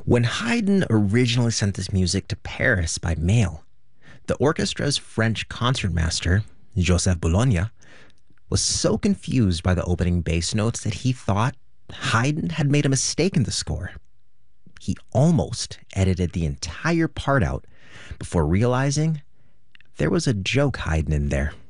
When Haydn originally sent this music to Paris by mail, the orchestra's French concertmaster, Joseph Bologna, was so confused by the opening bass notes that he thought Haydn had made a mistake in the score. He almost edited the entire part out before realizing there was a joke hiding in there.